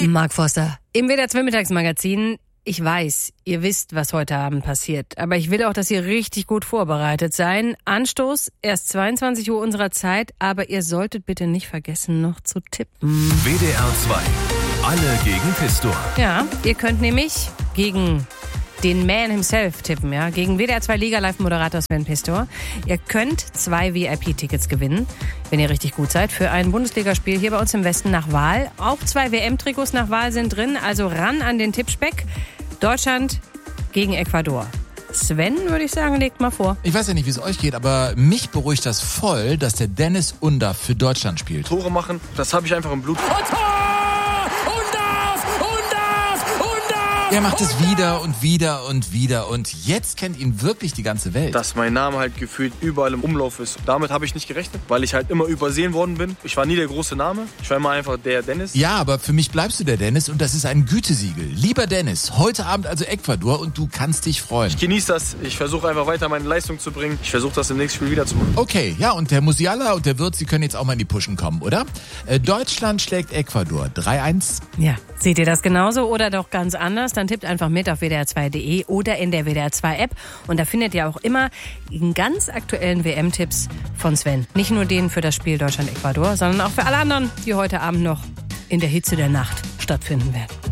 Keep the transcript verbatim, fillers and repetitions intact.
Mark Forster, im W D R zwei Mittagsmagazin. Ich weiß, ihr wisst, was heute Abend passiert. Aber ich will auch, dass ihr richtig gut vorbereitet seid. Anstoß erst zweiundzwanzig Uhr unserer Zeit. Aber ihr solltet bitte nicht vergessen, noch zu tippen. W D R zwei. Alle gegen Pistor. Ja, ihr könnt nämlich gegen den Man himself tippen, ja, gegen W D R zwei Liga-Live-Moderator Sven Pistor. Ihr könnt zwei V I P-Tickets gewinnen, wenn ihr richtig gut seid, für ein Bundesligaspiel hier bei uns im Westen nach Wahl. Auch zwei W M-Trikots nach Wahl sind drin, also ran an den Tippspeck. Deutschland gegen Ecuador. Sven, würde ich sagen, legt mal vor. Ich weiß ja nicht, wie es euch geht, aber mich beruhigt das voll, dass der Dennis Undaff für Deutschland spielt. Tore machen, das habe ich einfach im Blut. Er macht es wieder und wieder und wieder und jetzt kennt ihn wirklich die ganze Welt. Dass mein Name halt gefühlt überall im Umlauf ist. Damit habe ich nicht gerechnet, weil ich halt immer übersehen worden bin. Ich war nie der große Name, ich war immer einfach der Dennis. Ja, aber für mich bleibst du der Dennis und das ist ein Gütesiegel. Lieber Dennis, heute Abend also Ecuador und du kannst dich freuen. Ich genieße das, ich versuche einfach weiter meine Leistung zu bringen. Ich versuche das im nächsten Spiel wieder zu machen. Okay, ja, und der Musiala und der Wirt, sie können jetzt auch mal in die Pushen kommen, oder? Äh, Deutschland schlägt Ecuador drei eins. Ja, seht ihr das genauso oder doch ganz anders? Dann tippt einfach mit auf W D R zwei Punkt de oder in der W D R zwei App. Und da findet ihr auch immer die ganz aktuellen W M-Tipps von Sven. Nicht nur den für das Spiel Deutschland-Ecuador, sondern auch für alle anderen, die heute Abend noch in der Hitze der Nacht stattfinden werden.